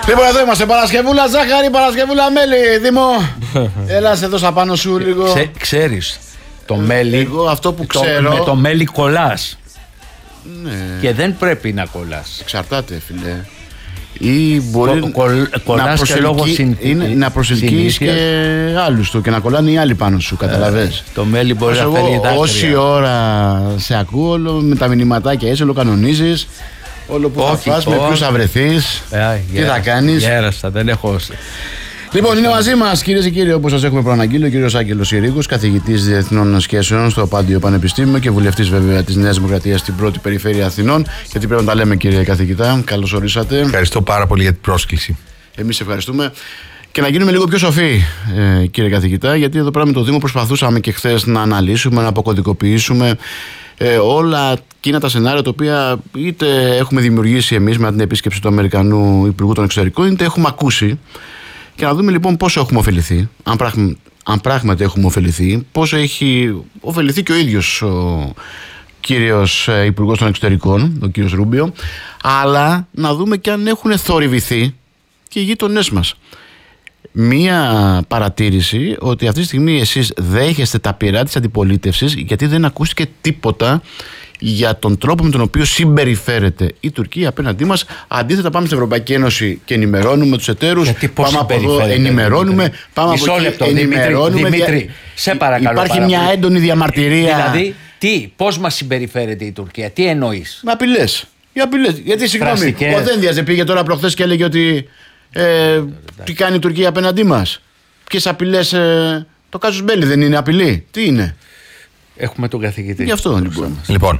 Λοιπόν, εδώ είμαστε. Παρασκευούλα ζάχαρη, Παρασκευούλα μέλι. Δήμο, έλα σε δώσα πάνω σου λίγο. Ξέρεις, το μέλι. Εγώ αυτό που ξέρω. Με το μέλι κολλάς. Ναι. Και δεν πρέπει να κολλάς. Εξαρτάται, φίλε. Ή μπορεί να προσελκύεις και άλλους του και να κολλάνε οι άλλοι πάνω σου, καταλαβες. Το μέλι μπορεί να φέρει δάκρυα. Όση ώρα σε ακούω, όλο με τα μηνυματάκια έτσι, όλο κανονίζεις. Όλο που θα φας, με ποιους θα βρεθείς, τι θα κάνεις. Γέρασα, δεν έχω. Λοιπόν, είναι μαζί μας, κυρίες και κύριοι, όπως σας έχουμε προαναγγείλει, ο κύριος Άγγελος Ιρίκος, καθηγητής Διεθνών Σχέσεων στο Πάντιο Πανεπιστήμιο και βουλευτής βέβαια της Νέας Δημοκρατίας στην πρώτη περιφέρεια Αθηνών. Γιατί πρέπει να τα λέμε, κύριε καθηγητά. Καλώς ορίσατε. Ευχαριστώ πάρα πολύ για την πρόσκληση. Εμείς ευχαριστούμε. Και να γίνουμε λίγο πιο σοφοί, κύριε καθηγητά, γιατί εδώ πέρα με το Δήμο προσπαθούσαμε και χθες να αναλύσουμε, να αποκωδικοποιήσουμε όλα εκείνα τα σενάρια τα οποία είτε έχουμε δημιουργήσει εμείς με την επίσκεψη του Αμερικανού Υπουργού των Εξωτερικών, είτε έχουμε ακούσει. Και να δούμε λοιπόν πόσο έχουμε ωφεληθεί, αν πράγματι έχουμε ωφεληθεί, πόσο έχει ωφεληθεί και ο ίδιος ο κύριος Υπουργός των Εξωτερικών, ο κύριος Ρούμπιο, αλλά να δούμε και αν έχουν θορυβηθεί και οι γείτονές μας. Μία παρατήρηση ότι αυτή τη στιγμή εσείς δέχεστε τα πειρά της αντιπολίτευσης, γιατί δεν ακούστηκε τίποτα για τον τρόπο με τον οποίο συμπεριφέρεται η Τουρκία απέναντί μας. Αντίθετα, πάμε στην Ευρωπαϊκή Ένωση και ενημερώνουμε τους εταίρους. Πάμε από εδώ, ενημερώνουμε. Πάμε από εκεί, ενημερώνουμε. Δημήτρη, σε παρακαλώ. Υπάρχει μια έντονη διαμαρτυρία. Δηλαδή, πώς μας συμπεριφέρεται η Τουρκία, τι εννοείς? Με απειλές. Γιατί συγγνώμη, ο Δένδιας δεν πήγε τώρα προχθές και έλεγε ότι τι κάνει η Τουρκία απέναντί μας? Ποιες απειλές? Το κάζους μπέλι δεν είναι απειλή? Τι είναι? Έχουμε τον καθηγητή. Γι' αυτό λοιπόν.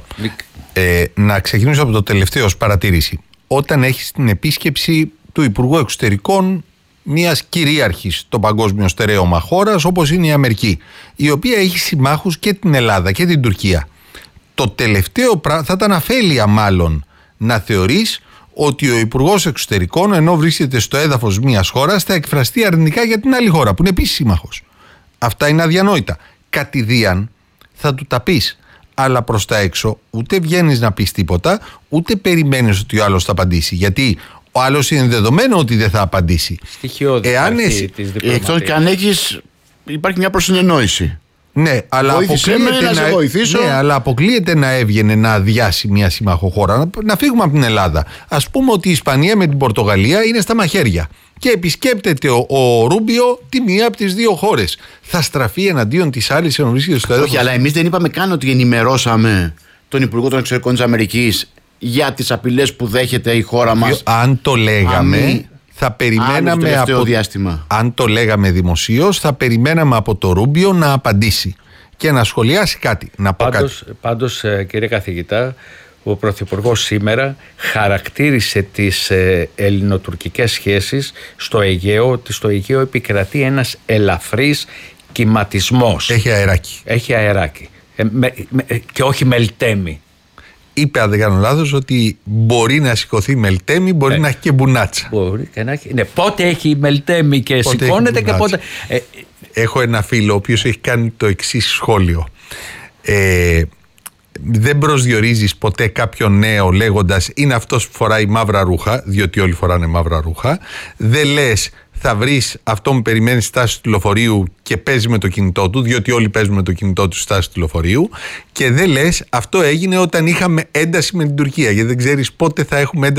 Να ξεκινήσω από το τελευταίο ως παρατήρηση. Όταν έχεις την επίσκεψη του Υπουργού Εξωτερικών μιας κυρίαρχης στο παγκόσμιο στερέωμα χώρας όπως είναι η Αμερική, η οποία έχει συμμάχους και την Ελλάδα και την Τουρκία, το τελευταίο θα ήταν αφέλεια μάλλον να θεωρείς ότι ο Υπουργός Εξωτερικών, ενώ βρίσκεται στο έδαφος μιας χώρας, θα εκφραστεί αρνητικά για την άλλη χώρα που είναι επίσης σύμμαχος. Αυτά είναι αδιανόητα. Κατηδίαν θα του τα πεις, αλλά προς τα έξω ούτε βγαίνεις να πεις τίποτα, ούτε περιμένεις ότι ο άλλος θα απαντήσει. Γιατί ο άλλος είναι δεδομένο ότι δεν θα απαντήσει. Στοιχειώδη. Εκτός και αν υπάρχει μια προσυνεννόηση. Ναι, αλλά αποκλείεται να έβγαινε να αδειάσει μια σύμμαχο χώρα. Να φύγουμε από την Ελλάδα. Ας πούμε ότι η Ισπανία με την Πορτογαλία είναι στα μαχαίρια και επισκέπτεται ο Ρούμπιο τη μία από τις δύο χώρες. Θα στραφεί εναντίον της άλλης ενώ βρίσκεται στο έδαφος? Όχι, αλλά εμείς δεν είπαμε καν ότι ενημερώσαμε τον Υπουργό των Εξωτερικών της Αμερικής για τις απειλές που δέχεται η χώρα μας. Αν το λέγαμε, θα περιμέναμε αν το λέγαμε δημοσίως, θα περιμέναμε από το Ρούμπιο να απαντήσει και να σχολιάσει κάτι. Πάντως, κύριε καθηγητά, ο Πρωθυπουργός σήμερα χαρακτήρισε τις ελληνοτουρκικές σχέσεις στο Αιγαίο, ότι στο Αιγαίο επικρατεί ένας ελαφρύς κυματισμός. Έχει αεράκι. Και όχι μελτέμι. Είπε, αν δεν κάνω λάθος, ότι μπορεί να σηκωθεί μελτέμι, μπορεί να έχει και μπουνάτσα. Μπορεί και να έχει. Ναι, πότε έχει μελτέμι και σηκώνεται και πότε. Έχω ένα φίλο ο οποίος έχει κάνει το εξής σχόλιο. Δεν προσδιορίζεις ποτέ κάποιον νέο λέγοντας είναι αυτός που φοράει μαύρα ρούχα, διότι όλοι φοράνε μαύρα ρούχα. Δεν λες θα βρεις αυτό που περιμένει στη στάση του λεωφορείου και παίζει με το κινητό του, διότι όλοι παίζουν με το κινητό του στη στάση του λεωφορείου. Και δεν λες αυτό έγινε όταν είχαμε ένταση με την Τουρκία, γιατί δεν ξέρεις πότε θα έχουμε ένταση